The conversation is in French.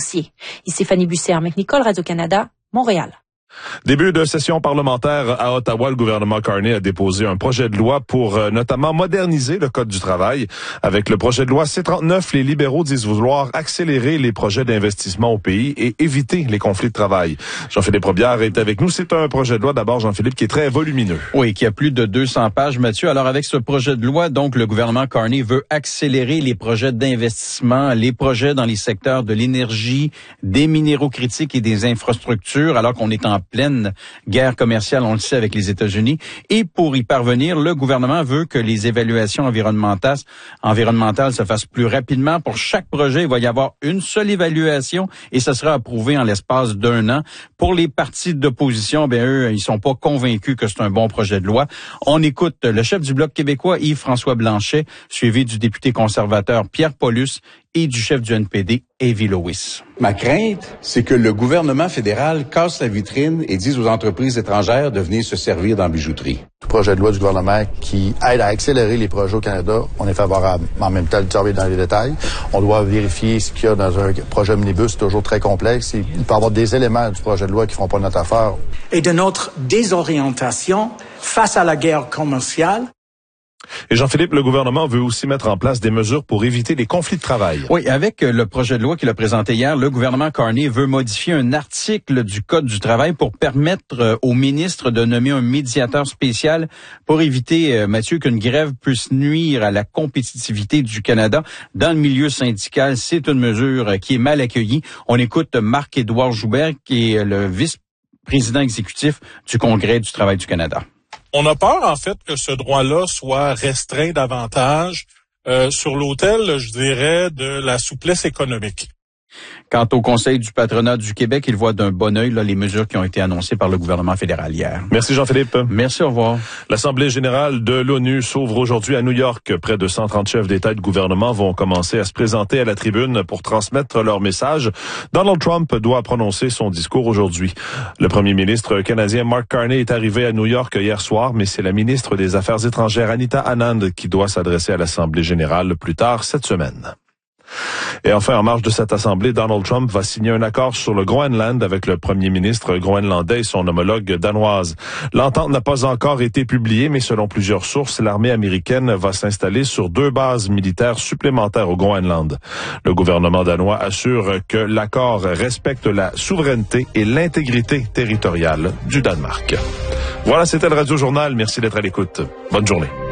dossier. Ici Fanny Bussière-McNicol, Radio-Canada, Montréal. Début de session parlementaire à Ottawa, le gouvernement Carney a déposé un projet de loi pour notamment moderniser le Code du travail. Avec le projet de loi C-39, les libéraux disent vouloir accélérer les projets d'investissement au pays et éviter les conflits de travail. Jean-Philippe Robillard est avec nous. C'est un projet de loi, d'abord, Jean-Philippe, qui est très volumineux. Oui, qui a plus de 200 pages, Mathieu. Alors, avec ce projet de loi, donc, le gouvernement Carney veut accélérer les projets d'investissement, les projets dans les secteurs de l'énergie, des minéraux critiques et des infrastructures, alors qu'on est en pleine guerre commerciale, on le sait, avec les États-Unis. Et pour y parvenir, le gouvernement veut que les évaluations environnementales se fassent plus rapidement. Pour chaque projet, il va y avoir une seule évaluation et ça sera approuvé en l'espace d'1 an. Pour les partis d'opposition, eux, ils sont pas convaincus que c'est un bon projet de loi. On écoute le chef du Bloc québécois, Yves-François Blanchet, suivi du député conservateur Pierre Paulus et du chef du NPD, Avi Lewis. Ma crainte, c'est que le gouvernement fédéral casse la vitrine et dise aux entreprises étrangères de venir se servir dans la bijouterie. Tout projet de loi du gouvernement qui aide à accélérer les projets au Canada, on est favorable. En même temps, le travail dans les détails. On doit vérifier ce qu'il y a dans un projet omnibus, c'est toujours très complexe. Il peut y avoir des éléments du projet de loi qui font pas notre affaire. Et de notre désorientation face à la guerre commerciale. Et Jean-Philippe, le gouvernement veut aussi mettre en place des mesures pour éviter les conflits de travail. Oui, avec le projet de loi qu'il a présenté hier, le gouvernement Carney veut modifier un article du Code du travail pour permettre au ministre de nommer un médiateur spécial pour éviter, Mathieu, qu'une grève puisse nuire à la compétitivité du Canada dans le milieu syndical. C'est une mesure qui est mal accueillie. On écoute Marc-Édouard Joubert, qui est le vice-président exécutif du Congrès du travail du Canada. On a peur, en fait, que ce droit-là soit restreint davantage sur l'autel, je dirais, de la souplesse économique. Quant au Conseil du patronat du Québec, il voit d'un bon œil les mesures qui ont été annoncées par le gouvernement fédéral hier. Merci Jean-Philippe. Merci, au revoir. L'Assemblée générale de l'ONU s'ouvre aujourd'hui à New York. Près de 130 chefs d'État et de gouvernement vont commencer à se présenter à la tribune pour transmettre leur message. Donald Trump doit prononcer son discours aujourd'hui. Le premier ministre canadien Mark Carney est arrivé à New York hier soir, mais c'est la ministre des Affaires étrangères Anita Anand qui doit s'adresser à l'Assemblée générale plus tard cette semaine. Et enfin, en marge de cette assemblée, Donald Trump va signer un accord sur le Groenland avec le premier ministre groenlandais et son homologue danoise. L'entente n'a pas encore été publiée, mais selon plusieurs sources, l'armée américaine va s'installer sur 2 bases militaires supplémentaires au Groenland. Le gouvernement danois assure que l'accord respecte la souveraineté et l'intégrité territoriale du Danemark. Voilà, c'était le Radio Journal. Merci d'être à l'écoute. Bonne journée.